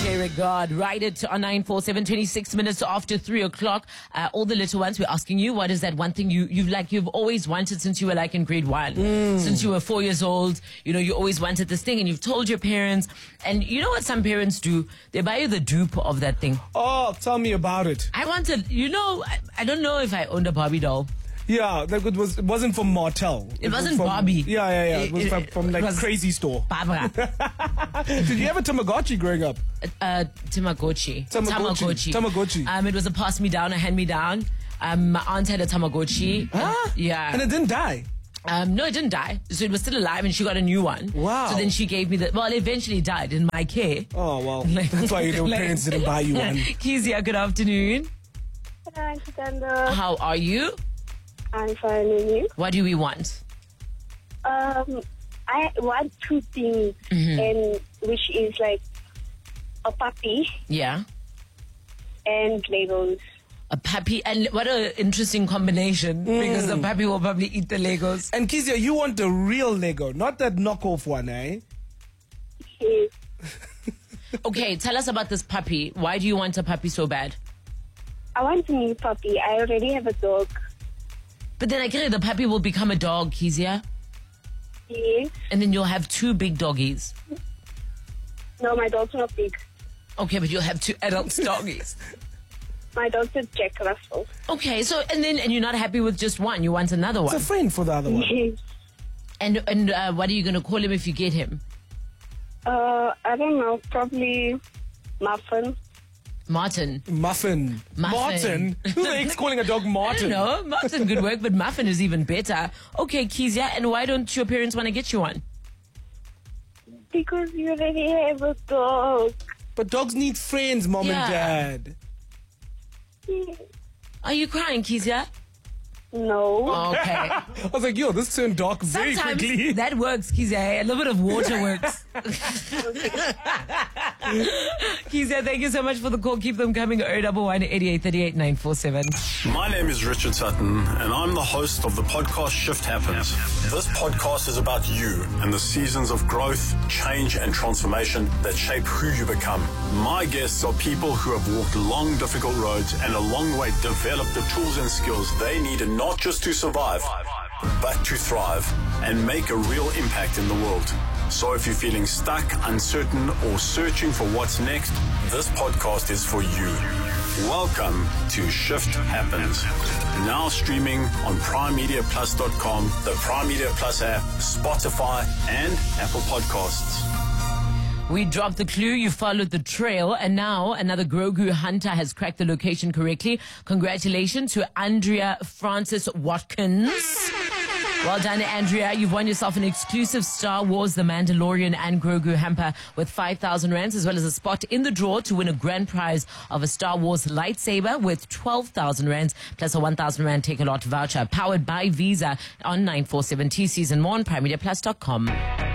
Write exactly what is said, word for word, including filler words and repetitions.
Derek God. Write it on nine four seven, twenty-six minutes after three o'clock. Uh, all the little ones, we're asking you, what is that one thing you, you've like, you've always wanted since you were like in grade one? Mm. Since you were four years old, you know, you always wanted this thing and you've told your parents. And you know what some parents do? They buy you the dupe of that thing. Oh, tell me about it. I wanted, you know, I, I don't know if I owned a Barbie doll. Yeah, like it was. It wasn't from Martell. It, it wasn't was from, Barbie. Yeah, yeah, yeah. It, It- was it- from, from like it was Crazy Store. Barbara. Did you have a Tamagotchi growing up? Uh, Tamagotchi. Tamagotchi. Tamagotchi. Um, it was a pass me down, a hand me down. Um, my aunt had a Tamagotchi. Huh? Yeah. And it didn't die. Um, no, it didn't die. So it was still alive and she got a new one. Wow. So then she gave me the, well, it eventually died in my care. Oh, well. Like- That's why your like- parents didn't buy you one. Kezia, good afternoon. Hi, Sitanda. How are you? I'm fine, and you? What do we want? Um, I want two things, Mm-hmm. and which is like a puppy Yeah. and Legos. A puppy. And what an interesting combination because the puppy will probably eat the Legos. And Kezia, you want the real Lego, not that knockoff one, eh? Yes. Okay, tell us about this puppy. Why do you want a puppy so bad? I want a new puppy. I already have a dog. But then I get it, the puppy will become a dog, Kezia. Yes. And then you'll have two big doggies. No, my dog's not big. Okay, but you'll have two adult doggies. My dog's a Jack Russell. Okay, so and then and you're not happy with just one, you want another It's a one. friend for the other one. Yes. And and uh, what are you gonna call him if you get him? Uh, I don't know. Probably Muffin. Martin. Muffin. Muffin. Martin? Who the heck's calling a dog I don't Martin? know. Martin could work, but Muffin is even better. Okay, Kezia, and why don't your parents want to get you one? Because you already have a dog. But dogs need friends, mom Yeah. and dad. Yes. Are you crying, Kezia? No. Okay. I was like, yo, this turned dark very Sometimes quickly. that works, Kezia. A little bit of water works. Kezia, thank you so much for the call. Keep them coming. oh one one, eighty-eight thirty-eight, nine four seven. My name is Richard Sutton, and I'm the host of the podcast Shift Happens. This podcast is about you and the seasons of growth, change, and transformation that shape who you become. My guests are people who have walked long, difficult roads and along the way developed the tools and skills they need not just to survive, but to thrive and make a real impact in the world. So if you're feeling stuck, uncertain, or searching for what's next, this podcast is for you. Welcome to Shift Happens. Now streaming on prime media plus dot com, the Prime Media Plus app, Spotify, and Apple Podcasts. We dropped the clue, you followed the trail, and now another Grogu hunter has cracked the location correctly. Congratulations to Andrea Francis Watkins. Well done, Andrea. You've won yourself an exclusive Star Wars The Mandalorian and Grogu hamper with five thousand rands, as well as a spot in the draw to win a grand prize of a Star Wars lightsaber with twelve thousand rands, plus a one thousand rand Take-A-Lot voucher, powered by Visa on nine four seven T Cs and more on prime media plus dot com.